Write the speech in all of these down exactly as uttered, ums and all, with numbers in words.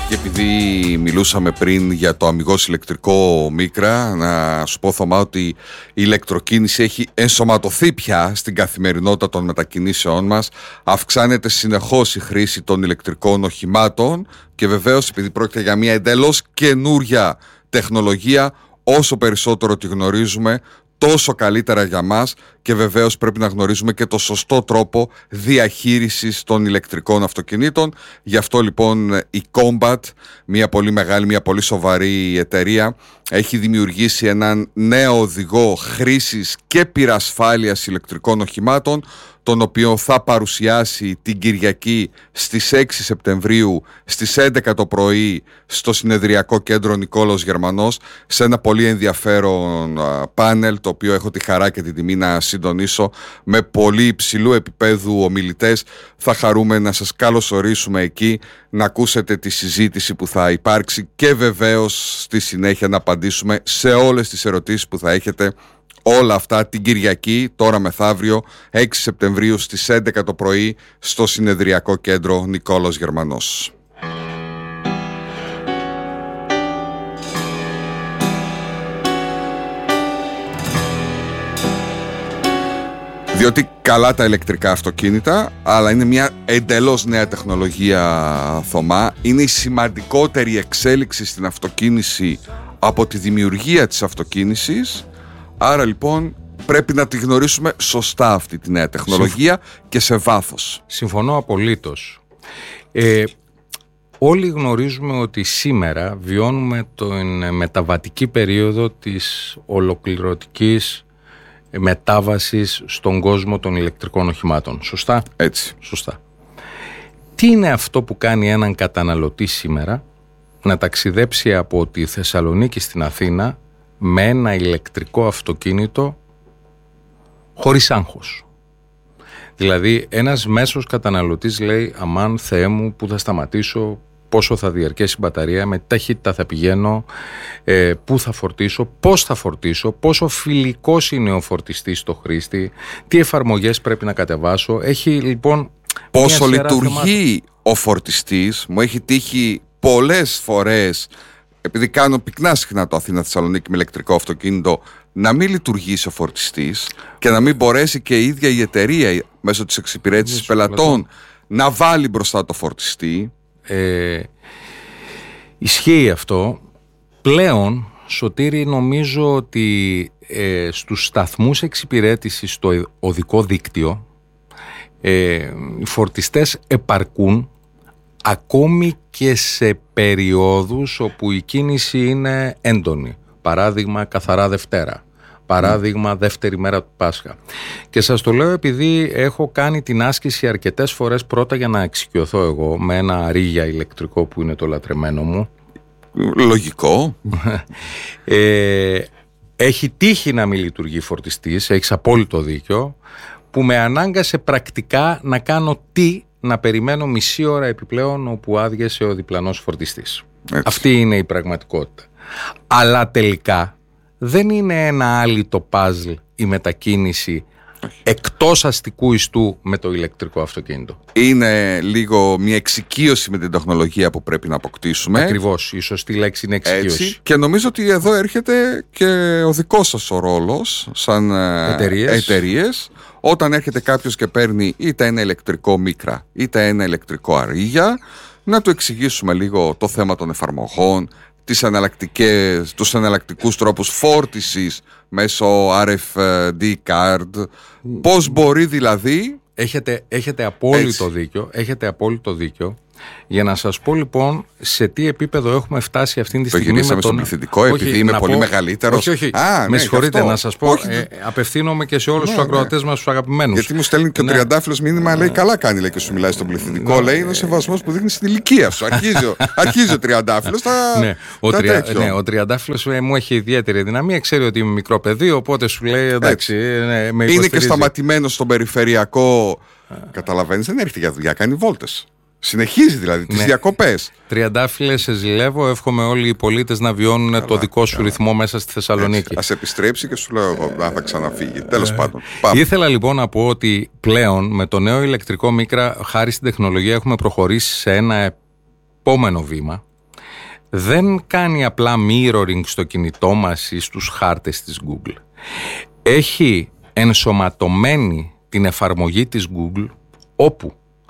Και επειδή μιλούσαμε πριν για το αμιγώς ηλεκτρικό Μίκρα, να σου πω, Θωμά, ότι η ηλεκτροκίνηση έχει ενσωματωθεί πια στην καθημερινότητα των μετακινήσεών μας. Αυξάνεται συνεχώς η χρήση των ηλεκτρικών οχημάτων και βεβαίως, επειδή πρόκειται για μια εντελώς καινούρια τεχνολογία, όσο περισσότερο τη γνωρίζουμε, τόσο καλύτερα για μας, και βεβαίως πρέπει να γνωρίζουμε και το σωστό τρόπο διαχείρισης των ηλεκτρικών αυτοκινήτων. Γι' αυτό λοιπόν η Combat, μια πολύ μεγάλη, μια πολύ σοβαρή εταιρεία, έχει δημιουργήσει έναν νέο οδηγό χρήσης και πυρασφάλειας ηλεκτρικών οχημάτων, τον οποίο θα παρουσιάσει την Κυριακή στις έξι Σεπτεμβρίου στις έντεκα το πρωί στο συνεδριακό κέντρο Νικόλαος Γερμανός, σε ένα πολύ ενδιαφέρον πάνελ, το οποίο έχω τη χαρά και την τιμή να συντονίσω με πολύ υψηλού επίπεδου ομιλητές. Θα χαρούμε να σας καλωσορίσουμε εκεί, να ακούσετε τη συζήτηση που θα υπάρξει και βεβαίως στη συνέχεια να απαντήσουμε σε όλες τις ερωτήσεις που θα έχετε. Όλα αυτά την Κυριακή, τώρα μεθαύριο, έξι Σεπτεμβρίου στις έντεκα το πρωί στο συνεδριακό κέντρο Νικόλαος Γερμανός. Διότι καλά τα ηλεκτρικά αυτοκίνητα, αλλά είναι μια εντελώς νέα τεχνολογία, Θωμά. Είναι η σημαντικότερη εξέλιξη στην αυτοκίνηση από τη δημιουργία της αυτοκίνησης. Άρα λοιπόν πρέπει να τη γνωρίσουμε σωστά αυτή τη νέα τεχνολογία και σε βάθος. Συμφωνώ απολύτως. Ε, όλοι γνωρίζουμε ότι σήμερα βιώνουμε την μεταβατική περίοδο της ολοκληρωτικής μετάβασης στον κόσμο των ηλεκτρικών οχημάτων. Σωστά? Έτσι. Σωστά. Τι είναι αυτό που κάνει έναν καταναλωτή σήμερα να ταξιδέψει από τη Θεσσαλονίκη στην Αθήνα με ένα ηλεκτρικό αυτοκίνητο χωρίς άγχος? Δηλαδή ένας μέσος καταναλωτής λέει, αμάν Θεέ μου, πού θα σταματήσω, πόσο θα διαρκέσει η μπαταρία, με τι ταχύτητα θα πηγαίνω, ε, πού θα φορτίσω, πώς θα φορτίσω, πόσο φιλικός είναι ο φορτιστής στο χρήστη, τι εφαρμογές πρέπει να κατεβάσω. Έχει λοιπόν πόσο λειτουργεί θεμάτων. Ο φορτιστής μου έχει τύχει πολλές φορές, επειδή κάνω πυκνά συχνά το Αθήνα-Θεσσαλονίκη με ηλεκτρικό αυτοκίνητο, να μην λειτουργήσει ο φορτιστής και να μην μπορέσει και η ίδια η εταιρεία μέσω της εξυπηρέτησης πελατών να βάλει μπροστά το φορτιστή. Ε, ισχύει αυτό. Πλέον, Σωτήρη, νομίζω ότι ε, στους σταθμούς εξυπηρέτησης στο οδικό δίκτυο ε, οι φορτιστές επαρκούν ακόμη και σε περιόδους όπου η κίνηση είναι έντονη. Παράδειγμα, καθαρά Δευτέρα. Παράδειγμα, mm. δεύτερη μέρα του Πάσχα. Και σας το λέω επειδή έχω κάνει την άσκηση αρκετές φορές, πρώτα για να εξοικειωθώ εγώ με ένα ρίγια ηλεκτρικό που είναι το λατρεμένο μου. Λογικό. ε, έχει τύχει να μην λειτουργεί φορτιστής, έχεις απόλυτο δίκιο, που με ανάγκασε πρακτικά να κάνω τι, να περιμένω μισή ώρα επιπλέον όπου άδειασε ο διπλανός φορτιστής. Έτσι. Αυτή είναι η πραγματικότητα. Αλλά τελικά δεν είναι ένα άλυτο παζλ η μετακίνηση εκτός αστικού ιστού με το ηλεκτρικό αυτοκίνητο. Είναι λίγο μια εξοικείωση με την τεχνολογία που πρέπει να αποκτήσουμε. Ακριβώς, η σωστή λέξη είναι εξοικείωση. Έτσι, και νομίζω ότι εδώ έρχεται και ο δικός σας ο ρόλος σαν εταιρείες. εταιρείες. Όταν έρχεται κάποιος και παίρνει είτε ένα ηλεκτρικό Μίκρα είτε ένα ηλεκτρικό Αρίγια, να του εξηγήσουμε λίγο το θέμα των εφαρμογών, τις εναλλακτικές, τους εναλλακτικούς τρόπους φόρτισης μέσω αρ εφ ντι card, πώς μπορεί δηλαδή. Έχετε, έχετε απόλυτο δίκιο, έχετε απόλυτο δίκιο. Για να σας πω λοιπόν σε τι επίπεδο έχουμε φτάσει αυτή τη στιγμή. Το γυρίσαμε στον πληθυντικό, όχι, επειδή είμαι πολύ πω... μεγαλύτερος. Όχι, όχι. Α, με ναι, συγχωρείτε, να σας πω, όχι... ε, απευθύνομαι και σε όλους ναι, τους ακροατές ναι. μας, τους αγαπημένους. Γιατί μου στέλνει και ο ναι. Τριαντάφυλλος μήνυμα, ναι. λέει καλά κάνει, λέει, και σου μιλάει στον πληθυντικό. Ναι. Λέει είναι ο σεβασμός που δείχνει στην ηλικία σου. Αρχίζει, αρχίζει ο Τριαντάφυλλος. Τα... ναι. Ο, τρια... ναι, ο Τριαντάφυλλος ε, μου έχει ιδιαίτερη δυναμία, ξέρει ότι είμαι μικρό παιδί, οπότε σου λέει εντάξει. Ναι, με είναι και σταματημένο στον περιφερειακό. Καταλαβαίνεις, δεν έρχεται για δουλειά, κάνει βόλτες. Συνεχίζει δηλαδή τις ναι. διακοπές. Τριαντάφυλλε, σε ζηλεύω. Εύχομαι όλοι οι πολίτες να βιώνουν καλά, το δικό σου καλά. ρυθμό μέσα στη Θεσσαλονίκη. Ας επιστρέψει και σου λέω εγώ, αν θα ξαναφύγει. Τέλος ε, πάντων. Πάμε. Ήθελα λοιπόν να πω ότι πλέον με το νέο ηλεκτρικό Μίκρα, χάρη στην τεχνολογία, έχουμε προχωρήσει σε ένα επόμενο βήμα. δεν κάνει απλά mirroring στο κινητό μας ή στους χάρτες της Google. Έχει ενσωματωμένη την εφαρμογή της Google, όπου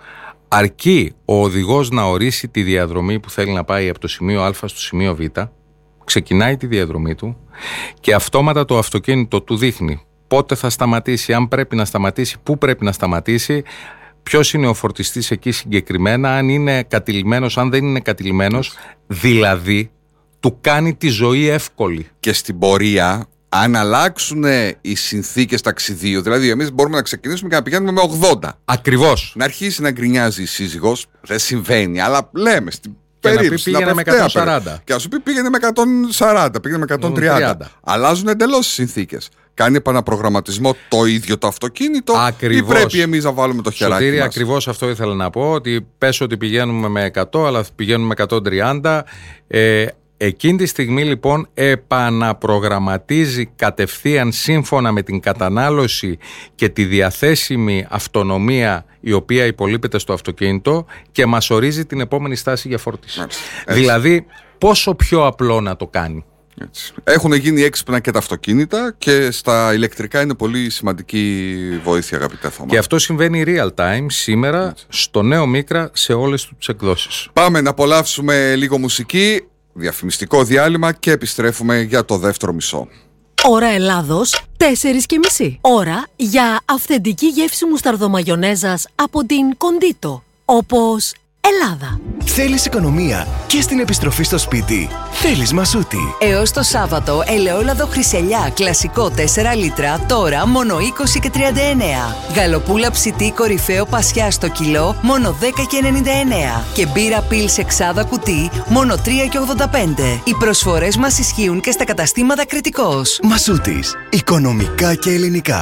αρκεί ο οδηγός να ορίσει τη διαδρομή που θέλει να πάει από το σημείο Α στο σημείο Β, ξεκινάει τη διαδρομή του και αυτόματα το αυτοκίνητο του δείχνει πότε θα σταματήσει, αν πρέπει να σταματήσει, πού πρέπει να σταματήσει, ποιος είναι ο φορτιστής εκεί συγκεκριμένα, αν είναι κατηλημένος, αν δεν είναι κατηλημένος. Δηλαδή του κάνει τη ζωή εύκολη. Και στην πορεία, αν αλλάξουν οι συνθήκες ταξιδίου, δηλαδή εμείς μπορούμε να ξεκινήσουμε και να πηγαίνουμε με ογδόντα. Ακριβώς. Να αρχίσει να γκρινιάζει η σύζυγος, δεν συμβαίνει, αλλά λέμε στην και να πει πήγαινε με εκατόν σαράντα. Και να σου πει πήγαινε με εκατόν σαράντα, πήγαινε με εκατόν τριάντα. Αλλάζουν εντελώς οι συνθήκες. Κάνει επαναπρογραμματισμό το ίδιο το αυτοκίνητο, ακριβώς. Ή πρέπει εμείς να βάλουμε το χεράκι Σωτήρη, μας? ακριβώς αυτό ήθελα να πω, ότι πες ότι πηγαίνουμε με εκατό, αλλά πηγαίνουμε με εκατόν τριάντα. Ε, εκείνη τη στιγμή λοιπόν επαναπρογραμματίζει κατευθείαν σύμφωνα με την κατανάλωση και τη διαθέσιμη αυτονομία η οποία υπολείπεται στο αυτοκίνητο και μας ορίζει την επόμενη στάση για φόρτιση. Έτσι. Δηλαδή πόσο πιο απλό να το κάνει. Έτσι. Έχουν γίνει έξυπνα και τα αυτοκίνητα και στα ηλεκτρικά είναι πολύ σημαντική βοήθεια, αγαπητέ Θωμά. Και αυτό συμβαίνει real time σήμερα. Έτσι. Στο νέο Micra σε όλες τις εκδόσεις. Πάμε να απολαύσουμε λίγο μουσική, διαφημιστικό διάλειμμα και επιστρέφουμε για το δεύτερο μισό. Ώρα Ελλάδος, τέσσερις και μισή. Ώρα για αυθεντική γεύση μουσταρδομαγιονέζας από την Κοντίτο. Όπως Ελλάδα. Θέλεις οικονομία και στην επιστροφή στο σπίτι? Θέλεις Μασούτη. Έως το Σάββατο, ελαιόλαδο Χρυσελιά κλασικό τέσσερα λίτρα, τώρα μόνο είκοσι και τριάντα εννέα. Γαλοπούλα ψητή κορυφαίο πασιά στο κιλό, μόνο δέκα και ενενήντα εννέα. Και μπύρα πιλς εξάδα κουτί, μόνο τρία και ογδόντα πέντε. Οι προσφορές μας ισχύουν και στα καταστήματα Κρητικός. Μασούτης. Οικονομικά και ελληνικά.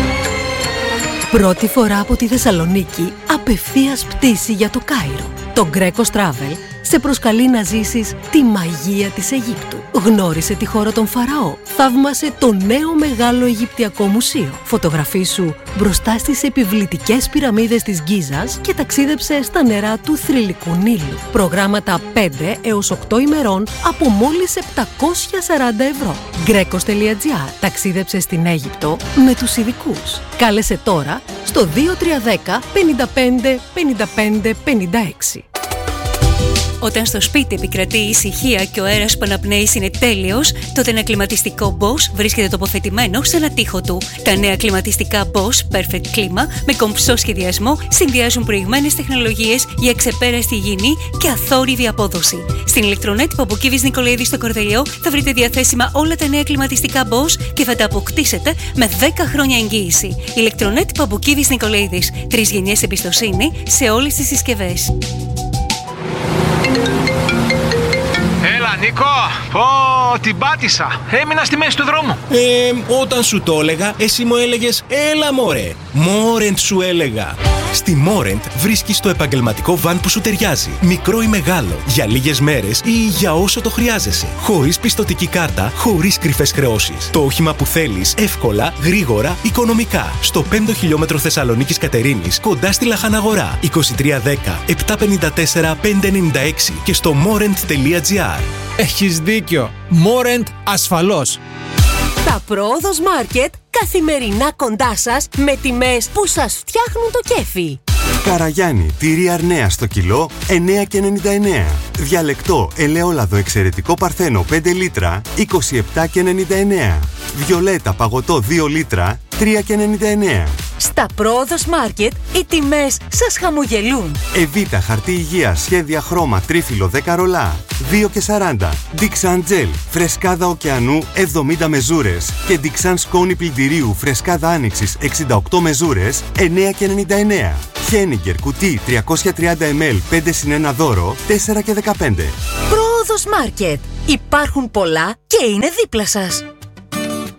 Πρώτη φορά από τη Θεσσαλονίκη, απευθείας πτήση για το Κάιρο. Το Greco Travel σε προσκαλεί να ζήσεις τη μαγεία της Αιγύπτου. Γνώρισε τη χώρα των Φαραώ. Θαύμασε το νέο μεγάλο Αιγυπτιακό μουσείο. Φωτογραφίσου μπροστά στις επιβλητικές πυραμίδες της Γκίζας και ταξίδεψε στα νερά του θρυλικού Νείλου. Προγράμματα πέντε έως οκτώ ημερών από μόλις επτακόσια σαράντα ευρώ. Greco.gr. Ταξίδεψε στην Αίγυπτο με τους ειδικούς. Κάλεσε τώρα στο δύο τρία ένα μηδέν πέντε πέντε πέντε πέντε πέντε έξι. Όταν στο σπίτι επικρατεί η ησυχία και ο αέρας που αναπνέεις είναι τέλειος, τότε ένα κλιματιστικό Bosch βρίσκεται τοποθετημένο σε ένα τοίχο του. Τα νέα κλιματιστικά Bosch Perfect Klima με κομψό σχεδιασμό συνδυάζουν προηγμένες τεχνολογίες για ξεπέραστη υγιεινή και αθόρυβη απόδοση. Στην ηλεκτρονέτ Παπουκίβης Νικολαίδη στο Κορδελιό θα βρείτε διαθέσιμα όλα τα νέα κλιματιστικά Bosch και θα τα αποκτήσετε με δέκα χρόνια εγγύηση. Ηλεκτρονέτ Παπουκίβης Νικολαίδης. Τρεις γενιές εμπιστοσύνη σε όλες τις συσκευές. Έλα Νίκο, πω την πάτησα, έμεινα στη μέση του δρόμου. Ε, όταν σου το έλεγα, εσύ μου έλεγες έλα μωρέ, Μόρεντ σου έλεγα. Στη Μόρεντ βρίσκεις το επαγγελματικό βαν που σου ταιριάζει, μικρό ή μεγάλο, για λίγες μέρες ή για όσο το χρειάζεσαι. Χωρίς πιστωτική κάρτα, χωρίς κρυφές χρεώσεις. Το όχημα που θέλεις, εύκολα, γρήγορα, οικονομικά. Στο πέμπτο χιλιόμετρο Θεσσαλονίκης Κατερίνης, κοντά στη Λαχαναγορά. είκοσι τρία δέκα επτακόσια πενήντα τέσσερα πεντακόσια ενενήντα έξι και στο μόρεντ.gr. Έχεις δίκιο. Μόρεντ ασφαλώς. Τα Πρόοδος Μάρκετ καθημερινά κοντά σας με τιμές που σας φτιάχνουν το κέφι. Καραγιάννη, τυρί Αρνέα στο κιλό εννέα και ενενήντα εννέα. Διαλεκτό ελαιόλαδο εξαιρετικό Παρθένο πέντε λίτρα είκοσι επτά και ενενήντα εννέα. Βιολέτα παγωτό δύο λίτρα τρία και ενενήντα εννέα. Στα Πρόοδος Μάρκετ οι τιμές σας χαμογελούν. Εβίτα χαρτί υγείας σχέδια χρώμα τρίφυλλο δέκα ρολά δύο και σαράντα. Dixan Gel φρεσκάδα ωκεανού εβδομήντα μεζούρες και Dixan σκόνη πλυντηρίου φρεσκάδα άνοιξης εξήντα οκτώ μεζούρες εννέα και ενενήντα εννέα. Χένιγκερ κουτί τριακόσια τριάντα μιλιλίτρα πέντε συν ένα δώρο τέσσερα και δεκαπέντε. Πρόοδος Μάρκετ. Υπάρχουν πολλά και είναι δίπλα σας.